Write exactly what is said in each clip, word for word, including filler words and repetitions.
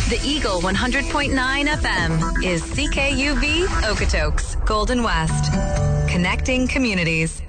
The Eagle one hundred point nine F M is C K U V Okotoks, Golden West. Connecting communities.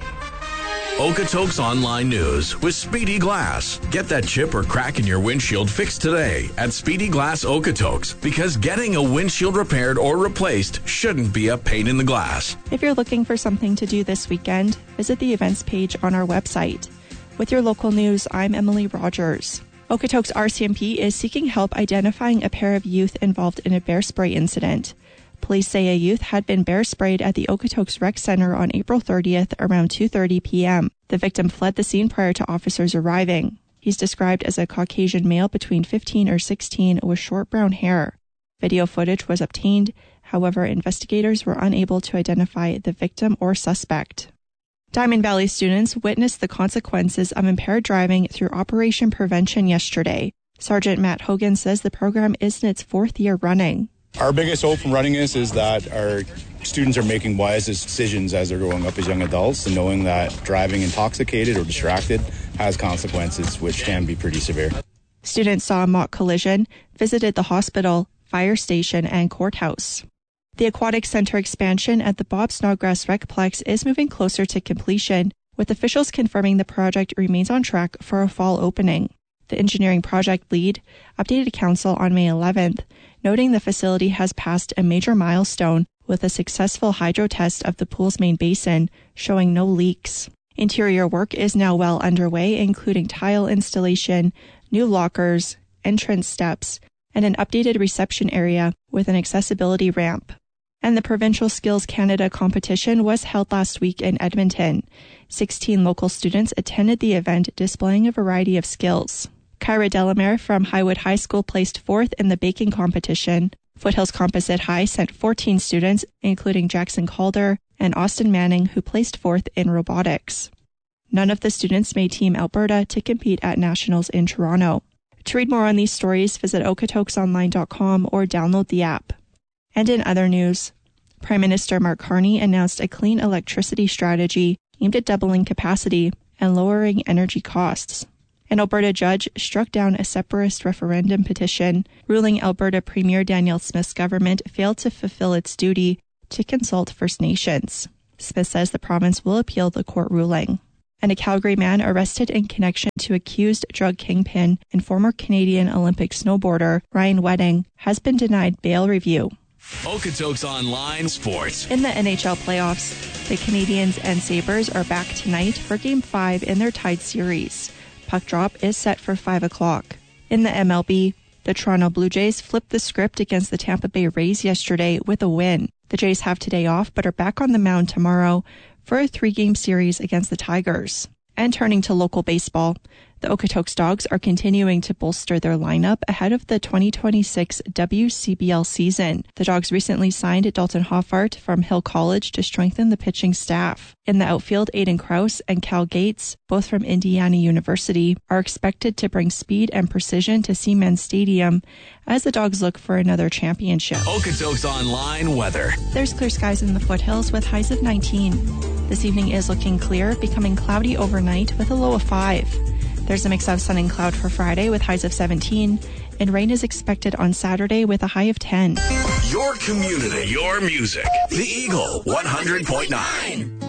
Okotoks Online News with Speedy Glass. Get that chip or crack in your windshield fixed today at Speedy Glass Okotoks, because getting a windshield repaired or replaced shouldn't be a pain in the glass. If you're looking for something to do this weekend, visit the events page on our website. With your local news, I'm Emily Rogers. Okotoks R C M P is seeking help identifying a pair of youth involved in a bear spray incident. Police say a youth had been bear sprayed at the Okotoks Rec Center on April thirtieth around two thirty p.m. The victim fled the scene prior to officers arriving. He's described as a Caucasian male between fifteen or sixteen with short brown hair. Video footage was obtained. However, investigators were unable to identify the victim or suspect. Diamond Valley students witnessed the consequences of impaired driving through Operation Prevention yesterday. Sergeant Matt Hogan says the program is in its fourth year running. Our biggest hope from running this is that our students are making wise decisions as they're growing up as young adults, and knowing that driving intoxicated or distracted has consequences which can be pretty severe. Students saw a mock collision, visited the hospital, fire station, and courthouse. The Aquatic Center expansion at the Bob Snodgrass Recplex is moving closer to completion, with officials confirming the project remains on track for a fall opening. The engineering project lead updated council on May eleventh, noting the facility has passed a major milestone with a successful hydro test of the pool's main basin, showing no leaks. Interior work is now well underway, including tile installation, new lockers, entrance steps, and an updated reception area with an accessibility ramp. And the Provincial Skills Canada competition was held last week in Edmonton. sixteen local students attended the event, displaying a variety of skills. Kyra Delamere from Highwood High School placed fourth in the baking competition. Foothills Composite High sent fourteen students, including Jackson Calder and Austin Manning, who placed fourth in robotics. None of the students made Team Alberta to compete at Nationals in Toronto. To read more on these stories, visit okotoks online dot com or download the app. And in other news, Prime Minister Mark Carney announced a clean electricity strategy aimed at doubling capacity and lowering energy costs. An Alberta judge struck down a separatist referendum petition, ruling Alberta Premier Danielle Smith's government failed to fulfill its duty to consult First Nations. Smith says the province will appeal the court ruling. And a Calgary man arrested in connection to accused drug kingpin and former Canadian Olympic snowboarder Ryan Wedding has been denied bail review. Okotoks Online Sports. In the N H L playoffs, the Canadiens and Sabres are back tonight for Game five in their tied series. Puck drop is set for five o'clock. In the M L B, the Toronto Blue Jays flipped the script against the Tampa Bay Rays yesterday with a win. The Jays have today off but are back on the mound tomorrow for a three-game series against the Tigers. And turning to local baseball, the Okotoks Dogs are continuing to bolster their lineup ahead of the twenty twenty-six W C B L season. The Dogs recently signed Dalton Hoffart from Hill College to strengthen the pitching staff. In the outfield, Aiden Krause and Cal Gates, both from Indiana University, are expected to bring speed and precision to Siemens Stadium as the Dogs look for another championship. Okotoks Online weather. There's clear skies in the foothills with highs of nineteen. This evening is looking clear, becoming cloudy overnight with a low of five. There's a mix of sun and cloud for Friday with highs of seventeen, and rain is expected on Saturday with a high of ten. Your community, your music. The Eagle one hundred point nine.